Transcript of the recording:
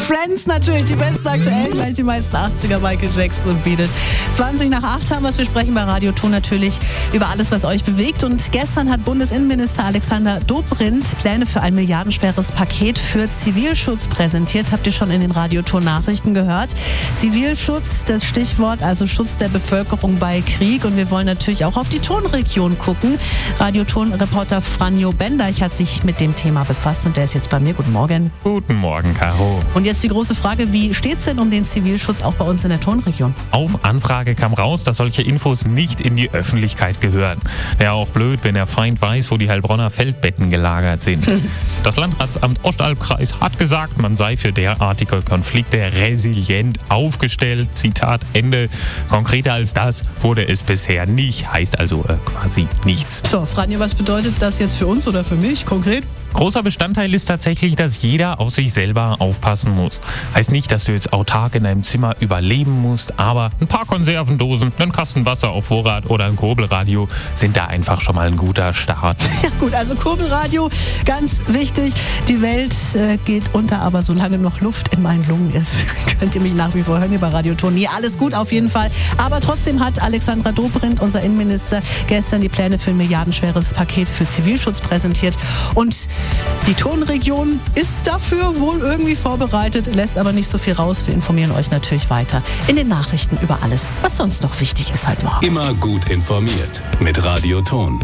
Friends natürlich, die besten aktuell, gleich die meisten 80er, Michael Jackson und Beat It. 20 nach 8 haben wir es. Wir sprechen bei Radio Ton natürlich über alles, was euch bewegt. Und gestern hat Bundesinnenminister Alexander Dobrindt Pläne für ein milliardenschweres Paket für Zivilschutz präsentiert. Habt ihr schon in den Radio Ton Nachrichten gehört? Zivilschutz, das Stichwort, also Schutz der Bevölkerung bei Krieg. Und wir wollen natürlich auch auf die Tonregion gucken. Radio Ton-Reporter Franjo Bendeich hat sich mit dem Thema befasst und der ist jetzt bei mir. Guten Morgen. Guten Morgen, Caro. Und jetzt die große Frage, wie steht es denn um den Zivilschutz auch bei uns in der Tonregion? Auf Anfrage kam raus, dass solche Infos nicht in die Öffentlichkeit gehören. Wäre auch blöd, wenn der Feind weiß, wo die Heilbronner Feldbetten gelagert sind. Das Landratsamt Ostalbkreis hat gesagt, man sei für derartige Konflikte resilient aufgestellt. Zitat Ende. Konkreter als das wurde es bisher nicht. Heißt also quasi nichts. So, Franjo, was bedeutet das jetzt für uns oder für mich konkret? Großer Bestandteil ist tatsächlich, dass jeder auf sich selber aufpassen muss. Heißt nicht, dass du jetzt autark in deinem Zimmer überleben musst, aber ein paar Konservendosen, einen Kasten Wasser auf Vorrat oder ein Kurbelradio sind da einfach schon mal ein guter Start. Ja gut, also Kurbelradio, ganz wichtig. Die Welt geht unter, aber solange noch Luft in meinen Lungen ist, könnt ihr mich nach wie vor hören über Radio Ton. Nee, alles gut auf jeden Fall. Aber trotzdem hat Alexandra Dobrindt, unser Innenminister, gestern die Pläne für ein milliardenschweres Paket für Zivilschutz präsentiert. Und die Tonregion ist dafür wohl irgendwie vorbereitet, lässt aber nicht so viel raus. Wir informieren euch natürlich weiter in den Nachrichten über alles, was sonst noch wichtig ist heute Morgen. Immer gut informiert mit Radio Ton.